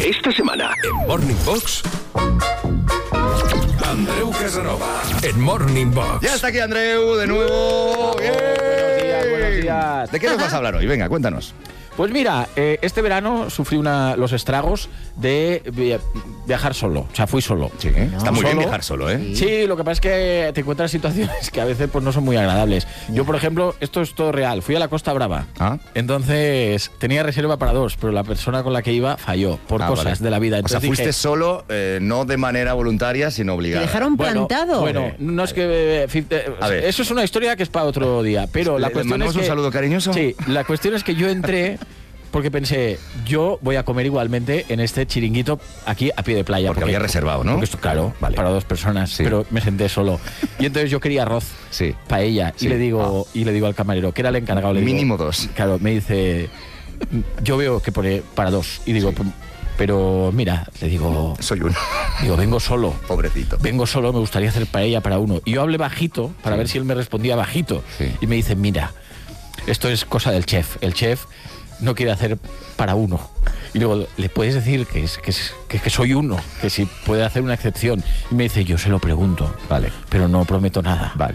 Esta semana, en Morning Box, Andreu Casanova, en Morning Box. Ya está aquí Andreu, de nuevo. Buenos días. ¿De qué nos vas a hablar hoy? Venga, cuéntanos. Pues mira, este verano sufrí los estragos de viajar solo. O sea, fui solo. Sí, está muy bien viajar solo, ¿eh? Sí, lo que pasa es que te encuentras situaciones que a veces pues no son muy agradables. Yo, por ejemplo, esto es todo real. Fui a la Costa Brava. Entonces, tenía reserva para 2, pero la persona con la que iba falló por cosas de la vida. Entonces, o sea, fuiste solo, no de manera voluntaria, sino obligada. ¿Te dejaron plantado? Bueno, no es que... eso es una historia que es para otro día, pero la cuestión es que... un saludo cariñoso? Sí, la cuestión es que yo entré... Porque pensé, yo voy a comer igualmente en este chiringuito aquí a pie de playa. Porque había reservado, ¿no? Porque esto, claro, para 2 personas, sí. Pero me senté solo. Y entonces yo quería arroz, paella, sí. y le digo al camarero, que era el encargado, le digo, mínimo 2. Claro, me dice, yo veo que pone para 2. Y digo, pero mira, le digo... Soy uno. Digo, vengo solo. Pobrecito. Vengo solo, me gustaría hacer paella para 1. Y yo hablé bajito, para ver si él me respondía bajito. Sí. Y me dice, mira, esto es cosa del chef. El chef no quiere hacer para 1. Y luego, ¿le puedes decir que soy 1? Que si puede hacer una excepción. Y me dice, yo se lo pregunto. Vale. Pero no prometo nada. Vale.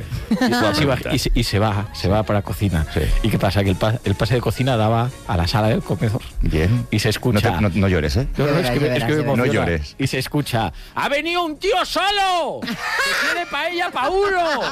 Y se va para cocina. Sí. ¿Y qué pasa? Que el pase de cocina daba a la sala del comedor. Bien. Y se escucha... No llores, ¿eh? Es que me emociona. No llores. Y se escucha, ¡ha venido un tío solo! ¡Que tiene paella para 1!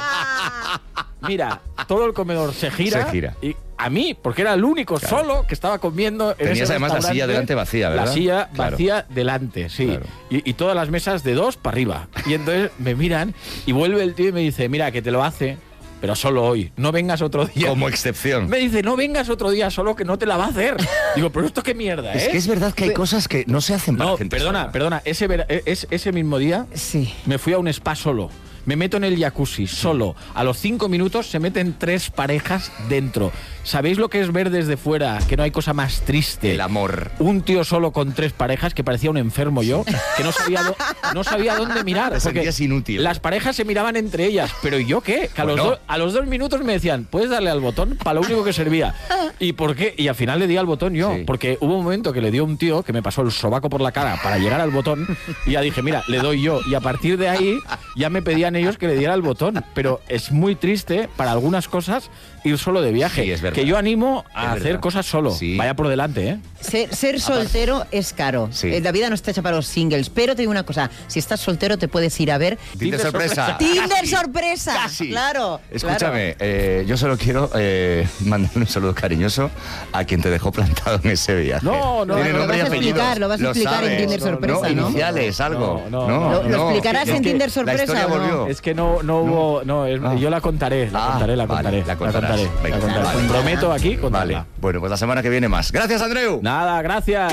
Mira, todo el comedor se gira. Y a mí, porque era el único solo que estaba comiendo en Tenías ese además la silla delante vacía, ¿verdad? La silla vacía delante, sí. Claro. Y todas las mesas de 2 para arriba. Y entonces me miran y vuelve el tío y me dice, mira, que te lo hace, pero solo hoy. No vengas otro día. Como excepción. Me dice, no vengas otro día solo, que no te la va a hacer. Digo, pero esto qué mierda, ¿eh? Es que es verdad que hay cosas que no se hacen para gente sola. Perdona. Ese mismo día me fui a un spa solo. Me meto en el jacuzzi, solo. A los 5 minutos se meten 3 parejas dentro. ¿Sabéis lo que es ver desde fuera? Que no hay cosa más triste. El amor. Un tío solo con 3 parejas, que parecía un enfermo yo, que no sabía dónde mirar. Te sentías inútil. Las parejas se miraban entre ellas. ¿Pero yo qué? Que a los 2 minutos me decían, ¿puedes darle al botón? Para lo único que servía. ¿Y por qué? Y al final le di al botón yo. Porque hubo un momento que le dio un tío que me pasó el sobaco por la cara para llegar al botón. Y ya dije, mira, le doy yo. Y a partir de ahí ya me pedían ellos que le diera el botón. Pero es muy triste para algunas cosas ir solo de viaje. Sí, es verdad. Que yo animo a hacer cosas solo. Sí. Vaya por delante, ¿eh? Ser soltero es caro. Sí. La vida no está hecha para los singles. Pero te digo una cosa, si estás soltero te puedes ir a ver... Tinder sorpresa. ¡Tinder sorpresa! Casi. Claro. Escúchame, yo solo quiero mandarle un saludo cariñoso a quien te dejó plantado en ese viaje. No. Tiene Lo nombre y vas a apellidos. explicar, lo vas a explicar en Tinder sorpresa, ¿no? Iniciales, algo. No. ¿Lo explicarás en Tinder La sorpresa historia o no? volvió. Es que no hubo... yo la contaré. La contaré. Vale, la contarás. Venga, vale. Prometo aquí contarla. Vale. Bueno, pues la semana que viene más. Gracias, Andreu. Nada, gracias.